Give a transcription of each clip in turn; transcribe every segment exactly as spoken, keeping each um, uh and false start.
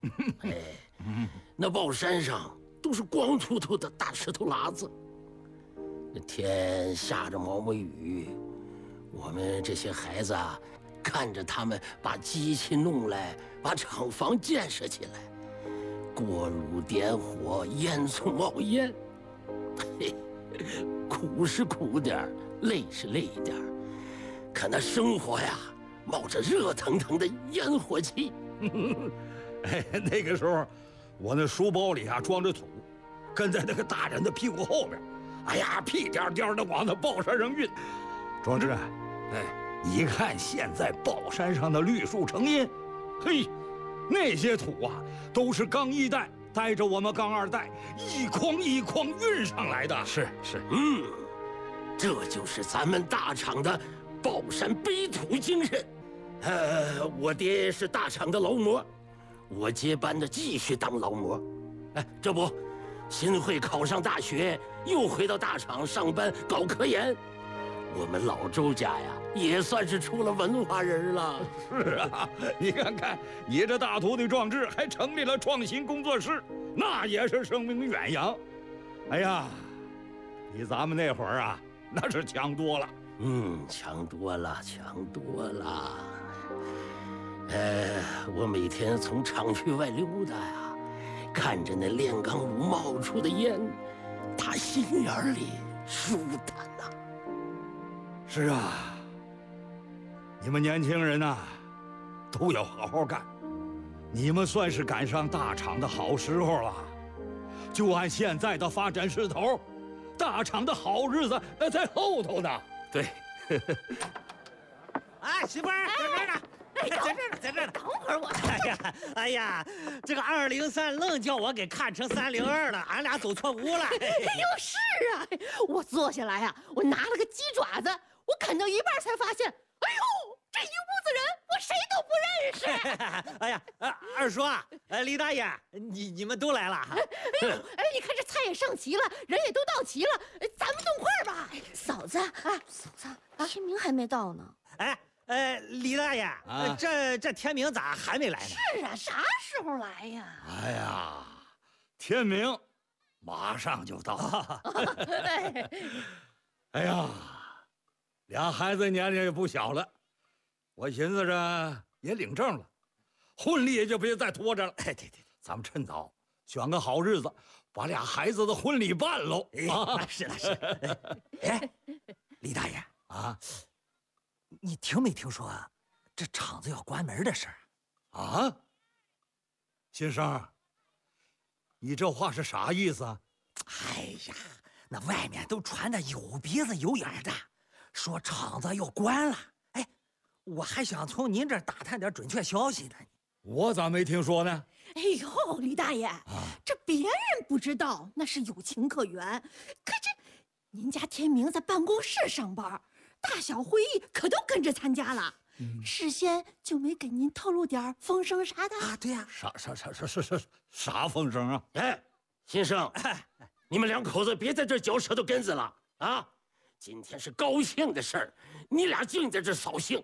哎，那豹山上都是光秃秃的大石头拉子，那天下着毛毛雨，我们这些孩子啊，看着他们把机器弄来，把厂房建设起来，锅炉点火，烟囱冒烟，嘿，苦是苦点儿，累是累点儿，可那生活呀，冒着热腾腾的烟火气。 哎，那个时候，我那书包里啊装着土，跟在那个大人的屁股后边，哎呀，屁颠颠的往那豹山上运。壮志，哎，你看现在豹山上的绿树成荫，嘿，那些土啊，都是刚一代带着我们刚二代一筐一筐运上来的。是是， 嗯，这就是咱们大厂的豹山背土精神。呃，我爹是大厂的劳模。我接班的继续当劳模，哎，这不，新会考上大学，又回到大厂上班搞科研。我们老周家呀，也算是出了文化人了。 是啊，你看看你这大徒弟壮志，还成立了创新工作室，那也是声名远扬。哎呀，比咱们那会儿啊，那是强多了。 嗯，强多了，强多了。呃，我每天从厂区外溜达呀，看着那炼钢炉冒出的烟，打心眼里舒坦呐。 是啊，你们年轻人呐，都要好好干。你们算是赶上大厂的好时候了。就按现在的发展势头，大厂的好日子那在后头呢。 对。 哎，媳妇儿，在这儿呢。 哎呦， 在这儿呢，在这儿呢。 等会儿我。 哎呀，哎呀，这个二零三愣叫我给看成三零二了，俺俩走错屋了。 哎呦，是啊，我坐下来呀、啊，我拿了个鸡爪子，我啃到一半才发现，哎呦，这一屋子人我谁都不认识。 哎呀，呃，二叔啊，呃，李大爷，你你们都来了。 哎呦，哎，你看这菜也上齐了，人也都到齐了，咱们动筷吧。 嫂子，啊，嫂子，天明还没到呢。 哎。呃，李大爷，啊、这这天明咋还没来呢？ 是啊，啥时候来呀？ 哎呀，天明马上就到。哎呀，俩孩子年龄也不小了，我寻思着也领证了，婚礼也就别再拖着了。哎，对对，咱们趁早选个好日子，把俩孩子的婚礼办喽。 啊，是的，是的。哎，李大爷啊。 你听没听说这厂子要关门的事儿？ 啊，新生，你这话是啥意思啊？ 哎呀，那外面都传得有鼻子有眼的，说厂子要关了。哎，我还想从您这儿打探点准确消息呢。 我咋没听说呢？ 哎呦，李大爷，啊、这别人不知道那是有情可原，可这您家天明在办公室上班。大小会议可都跟着参加了，嗯、事先就没给您透露点风声啥的啊？对呀、啊， 啥啥啥啥啥啥啥风声啊？ 哎，先生，哎、你们两口子别在这嚼舌头根子了啊！今天是高兴的事儿，你俩净在这扫兴。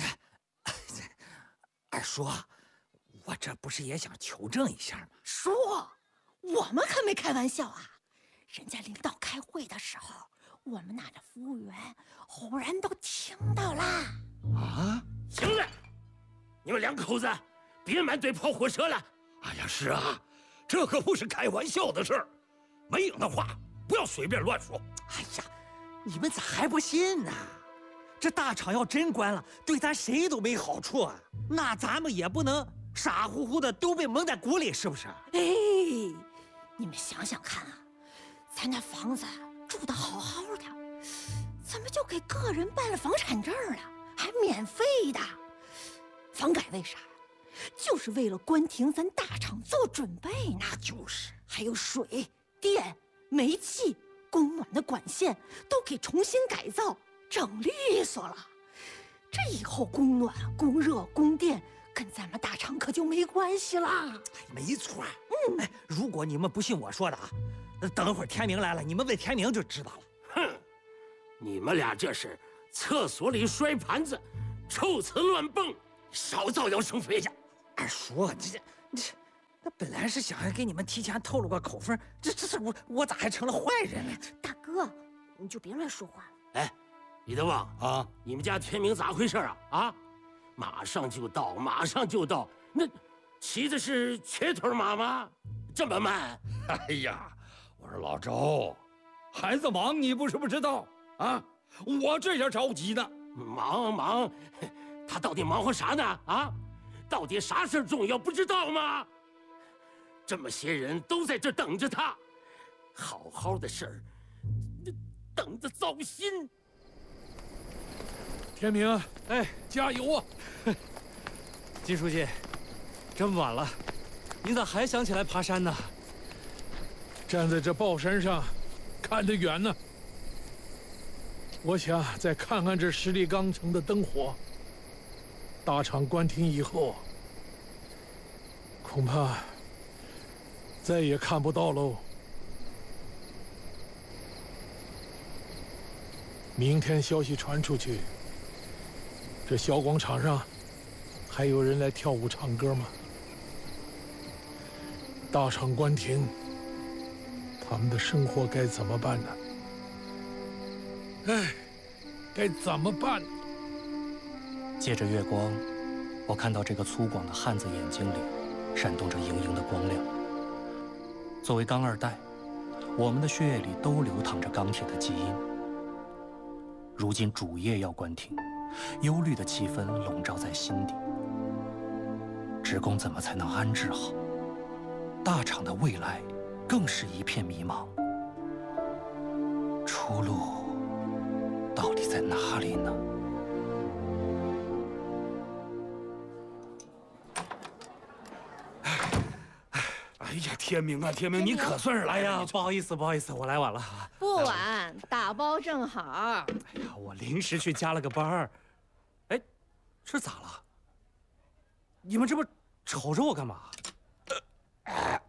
二叔，我这不是也想求证一下吗？ 叔，我们可没开玩笑啊！人家领导开会的时候。我们那的服务员忽然都听到啦！ 啊， 行了，你们两口子别满嘴跑火车了。 哎呀，是啊，这可不是开玩笑的事儿，没有那话不要随便乱说。 哎呀，你们咋还不信呢？这大厂要真关了，对咱谁都没好处啊！那咱们也不能傻乎乎的都被蒙在鼓里，是不是？ 哎，你们想想看啊，咱那房子。住得好好的，怎么就给个人办了房产证了？还免费的？房改为啥？就是为了关停咱大厂做准备呢。 那就是， 还有水电、煤气、供暖的管线都给重新改造，整利索了。这以后供暖、供热、供电跟咱们大厂可就没关系了。 没错，嗯，哎，如果你们不信我说的啊。等会儿天明来了，你们问天明就知道了。 哼，你们俩这是厕所里摔盘子，臭词乱蹦，少造谣生非去。 二叔，这这那本来是想要给你们提前透露个口风，这这是我我咋还成了坏人了？ 大哥，你就别乱说话了。 哎，李德旺啊， 你们家天明咋回事啊？啊，马上就到，马上就到。那骑的是瘸腿马吗？这么慢？ 哎呀，我说老周，孩子忙，你不是不知道啊，我这下着急呢。 忙忙，他到底忙活啥呢？啊，到底啥事儿重要不知道吗？这么些人都在这等着他，好好的事儿，等着糟心。 天明， 哎， 加油啊！ 金书记，这么晚了，你咋还想起来爬山呢？ 站在这豹山上，看得远呢。我想再看看这十里钢城的灯火。大厂关停以后，恐怕再也看不到喽。明天消息传出去，这小广场上还有人来跳舞唱歌吗？大厂关停，他们的生活该怎么办呢？哎，该怎么办？ 借着月光，我看到这个粗犷的汉子眼睛里闪动着莹莹的光亮。作为钢二代，我们的血液里都流淌着钢铁的基因。如今主业要关停，忧虑的气氛笼罩在心底。职工怎么才能安置好？大厂的未来更是一片迷茫。出路到底在哪里呢？ 哎呀，天明啊，天明，你可算是来了！ 哎呀，不好意思，不好意思，我来晚了。 不晚，打包正好。 哎呀，我临时去加了个班儿。哎，这咋了？你们这不瞅着我干嘛？呃，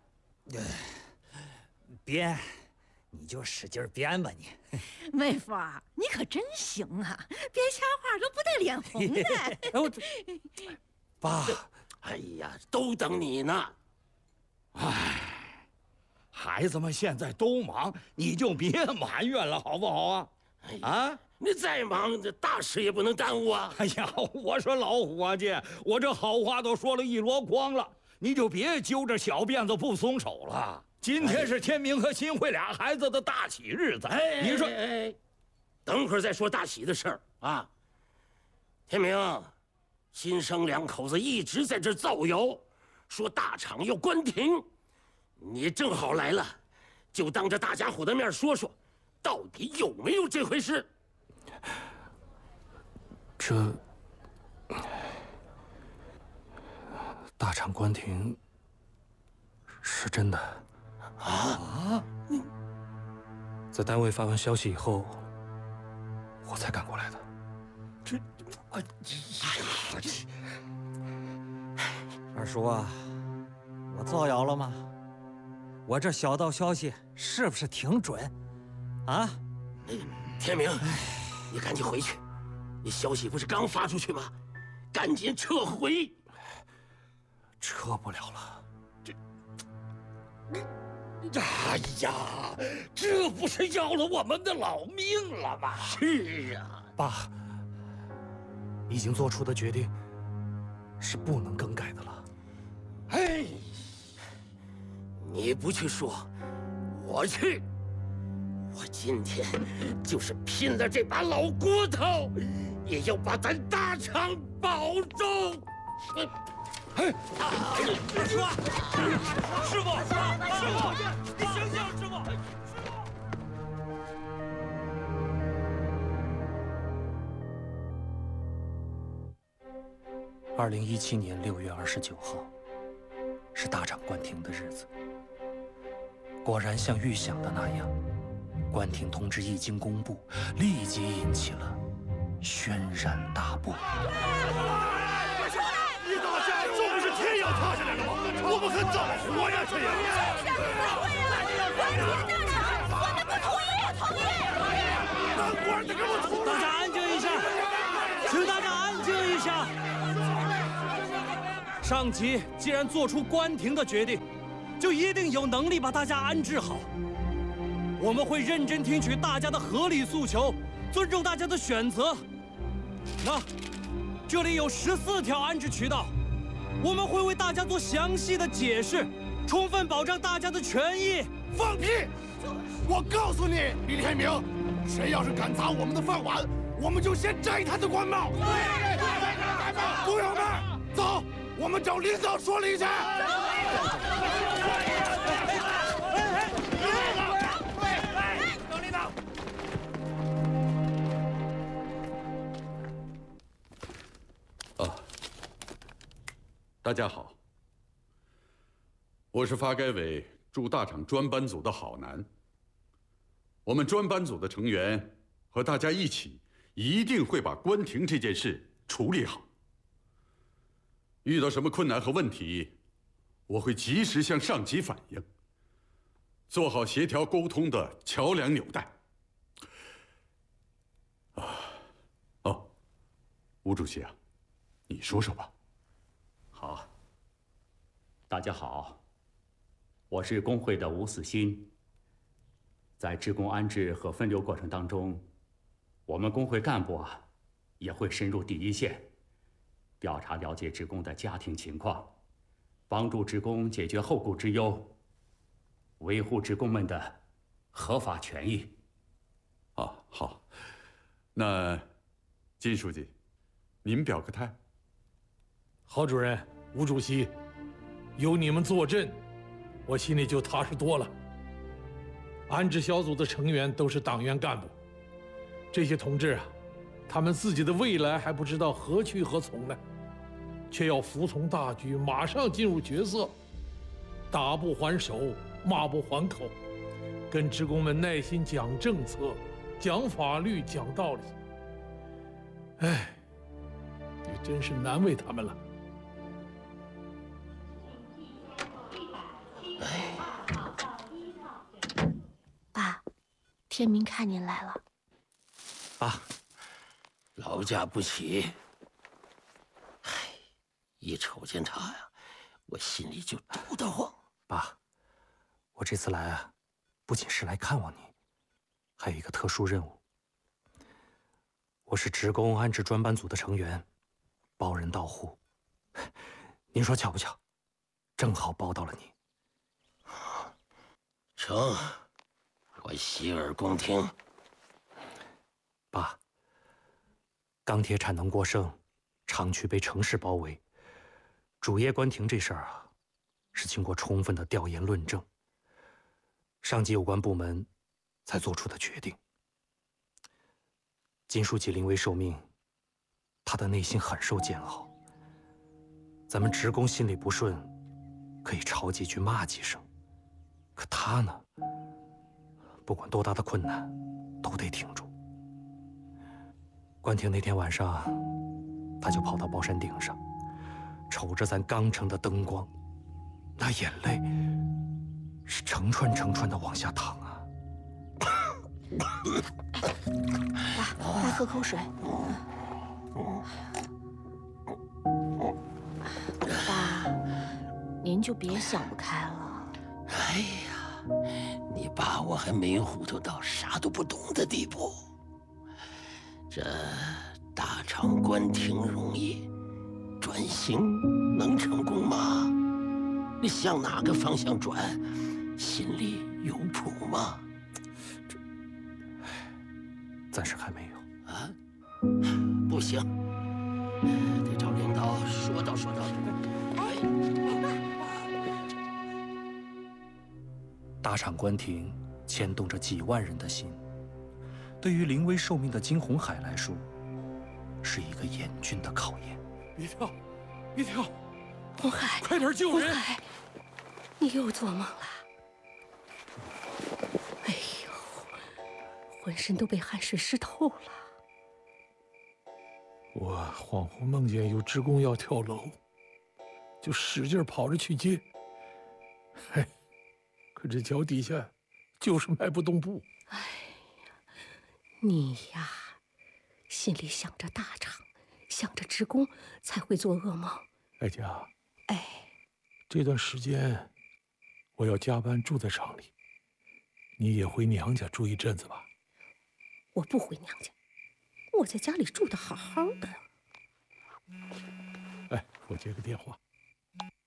编，你就使劲编吧你。 妹夫儿，你可真行啊，编瞎话都不带脸红的。 哎我这，爸， 哎呀，都等你呢。 唉，孩子们现在都忙，你就别埋怨了，好不好啊？啊， 你再忙，这大事也不能耽误啊！ 哎呀，我说老伙计，我这好话都说了一箩筐了，你就别揪着小辫子不松手了。今天是天明和新慧俩孩子的大喜日子， 哎， 你说， 哎，等会儿再说大喜的事儿啊。天明，新生两口子一直在这造谣，说大厂要关停，你正好来了，就当着大家伙的面说说，到底有没有这回事？ 这大厂关停是真的啊！ 在单位发完消息以后，我才赶过来的。 这，哎呀，这。 二叔啊，我造谣了吗？我这小道消息是不是挺准？啊？ 天明，你赶紧回去，你消息不是刚发出去吗？赶紧撤回。 撤不了了。 这，哎呀，这不是要了我们的老命了吗？ 是啊， 爸，已经做出的决定是不能更改的了。 哎，你不去说，我去。我今天就是拼了这把老骨头，也要把咱大厂保住。 哎， 二叔，师傅，师傅，你醒醒，师傅！ 二零一七年六月二十九号，是大厂关停的日子。果然像预想的那样，关停通知一经公布，立即引起了轩然大波。 一打架，这不是天要塌下来了吗？我们可怎么活呀？这样！ 大家安静一下，请大家安静一下。 上级既然做出关停的决定，就一定有能力把大家安置好。我们会认真听取大家的合理诉求，尊重大家的选择。那这里有十四条安置渠道，我们会为大家做详细的解释，充分保障大家的权益。 放屁！我告诉你，李天明，谁要是敢砸我们的饭碗，我们就先摘他的官帽。对对对，工友们，走，我们找领导说理去。 找领导。 啊，大家好，我是发改委驻大厂专班组的郝楠。我们专班组的成员和大家一起，一定会把关停这件事处理好。遇到什么困难和问题，我会及时向上级反映，做好协调沟通的桥梁纽带。啊，哦，吴主席啊，你说说吧。 好，大家好，我是工会的吴死新。在职工安置和分流过程当中，我们工会干部啊，也会深入第一线，调查了解职工的家庭情况，帮助职工解决后顾之忧，维护职工们的合法权益。 啊，好，那金书记，您表个态。 郝主任、吴主席，有你们坐镇，我心里就踏实多了。安置小组的成员都是党员干部，这些同志啊，他们自己的未来还不知道何去何从呢，却要服从大局，马上进入角色，打不还手，骂不还口，跟职工们耐心讲政策、讲法律、讲道理。哎，也真是难为他们了。 爸，天明看您来了。 爸， 劳驾不起。唉，一瞅见他呀，我心里就堵得慌。 爸，我这次来啊，不仅是来看望你，还有一个特殊任务。我是职工安置专班组的成员，包人到户。您说巧不巧？正好包到了你。 成，我洗耳恭听。 爸，钢铁产能过剩，厂区被城市包围，主业关停这事儿啊，是经过充分的调研论证，上级有关部门才做出的决定。金书记临危受命，他的内心很受煎熬。咱们职工心里不顺，可以吵几句骂几声，可他呢，不管多大的困难，都得挺住。关停那天晚上，他就跑到包山顶上，瞅着咱刚成的灯光，那眼泪是成串成串的往下淌啊。 爸，爸喝口水。爸，您就别想不开了。 哎呀，你爸我还没糊涂到啥都不懂的地步。这大厂关停容易，转型能成功吗？你向哪个方向转，心里有谱吗？ 这，暂时还没有。 啊，不行，得找领导说道说道。 哎， 大厂关停牵动着几万人的心，对于临危受命的金红海来说，是一个严峻的考验。 别跳，别跳！ 红海， 快点救人！ 红海，你又做梦了？哎呦，浑身都被汗水湿透了。 我恍惚梦见有职工要跳楼，就使劲跑着去接。嘿，可这脚底下就是迈不动步。 哎呀，你呀，心里想着大厂，想着职工，才会做噩梦。 哀家， 哎， 这段时间我要加班住在厂里，你也回娘家住一阵子吧。 我不回娘家，我在家里住的好好的。 哎，我接个电话。